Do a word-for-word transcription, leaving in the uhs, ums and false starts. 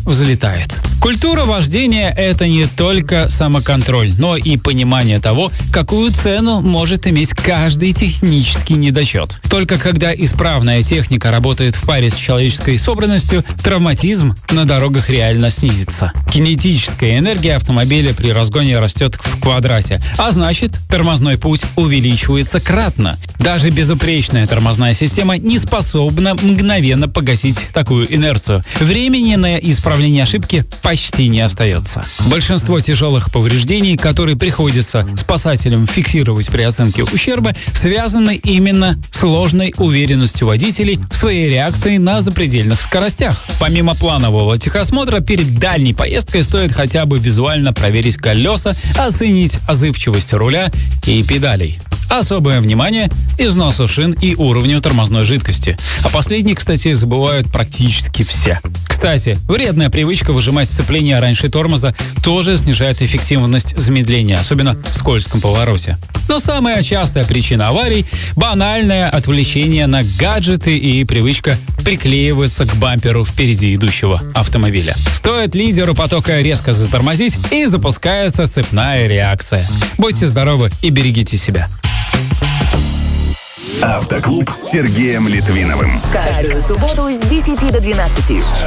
взлетает. Культура вождения – это не только самоконтроль, но и понимание того, какую цену может иметь каждый технический недочет. Только когда исправная техника работает в паре с человеческой собранностью, травматизм на дорогах реально снизится. Кинетическая энергия автомобиля при разгоне растет в квадрате, а значит, тормозной путь увеличивается кратно. Даже безупречная тормозная система не способна мгновенно погасить такую инерцию. Времени на исправление ошибки почти не остается. Большинство тяжелых повреждений, которые приходится спасателям фиксировать при оценке ущерба, связаны именно с ложной уверенностью водителей в своей реакции на запредельных скоростях. Помимо планового техосмотра, перед дальней поездкой стоит хотя бы визуально проверить колеса, оценить отзывчивость руля и педалей. Особое внимание – износу шин и уровню тормозной жидкости. О последней, кстати, забывают практически все. Кстати, вредная привычка выжимать сцепление раньше тормоза тоже снижает эффективность замедления, особенно в скользком повороте. Но самая частая причина аварий – банальное отвлечение на гаджеты и привычка приклеиваться к бамперу впереди идущего автомобиля. Стоит лидеру потока резко затормозить, и запускается цепная реакция. Будьте здоровы и берегите себя. Автоклуб с Сергеем Литвиновым. Каждую субботу с десяти до двенадцати.